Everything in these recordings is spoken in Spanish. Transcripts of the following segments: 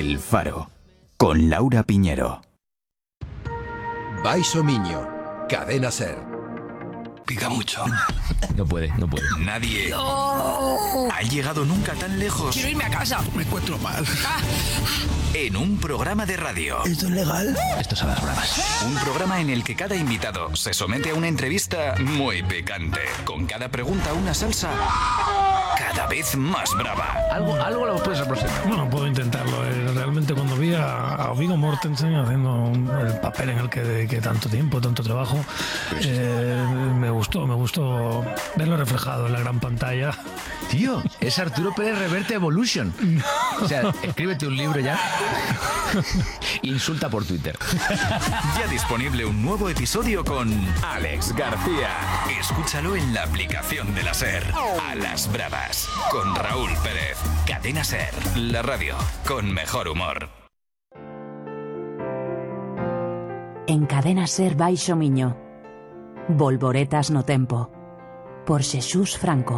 El Faro, con Laura Piñero. Baixo Miño, Cadena Ser. Pica mucho. No puede. Nadie ha llegado nunca tan lejos. Quiero irme a casa. Me encuentro mal. En un programa de radio. ¿Esto es legal? Esto sabe a bravas. Un programa en el que cada invitado se somete a una entrevista muy picante. Con cada pregunta una salsa cada vez más brava. Algo lo puedes representar. Bueno, puedo intentarlo. Realmente cuando vi a Viggo Mortensen haciendo el papel en el que tanto tiempo, tanto trabajo, me gustó verlo reflejado en la gran pantalla. Tío, es Arturo Pérez Reverte Evolution. O sea, escríbete un libro ya. Insulta por Twitter. Ya disponible un nuevo episodio con Alex García. Escúchalo en la aplicación de la SER. A las bravas, con Raúl Pérez. Cadena SER, la radio con mejor humor. En Cadena Ser Baixo Miño. Volvoretas no tempo. Por Xesús Franco.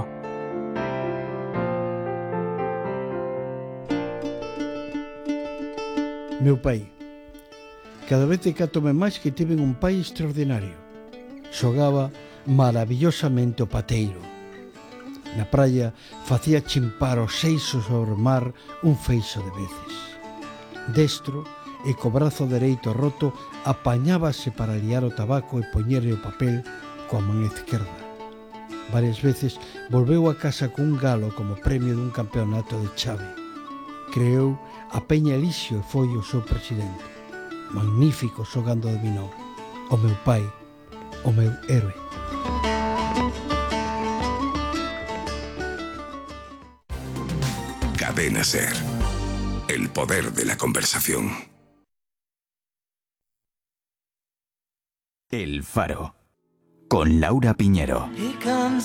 Meu pai. Cada vez decátome máis que tiven un pai extraordinario. Xogaba maravillosamente o pateiro. Na praia facía chimpar os seixos sobre o mar un feixo de veces. Destro e co brazo dereito roto apañábase para liar o tabaco e poñerle o papel coa man esquerda. Varias veces volveu a casa cun galo como premio dun campeonato de chave. Creou a Peña Elixio e foi o seu presidente. Magnífico xogando dominó. O meu pai, o meu héroe. Cadena Ser. El poder de la conversación. El Faro, con Laura Piñero. Here comes